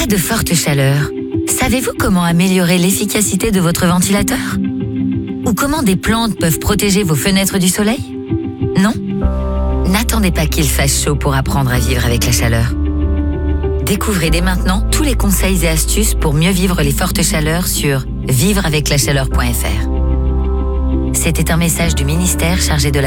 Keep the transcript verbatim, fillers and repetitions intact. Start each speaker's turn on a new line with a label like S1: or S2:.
S1: cas de forte chaleur, savez-vous comment améliorer l'efficacité de votre ventilateur? Ou comment des plantes peuvent protéger vos fenêtres du soleil? Non? N'attendez pas qu'il fasse chaud pour apprendre à vivre avec la chaleur. Découvrez dès maintenant tous les conseils et astuces pour mieux vivre les fortes chaleurs sur vivre avec la chaleur point f r. C'était un message du ministère chargé de la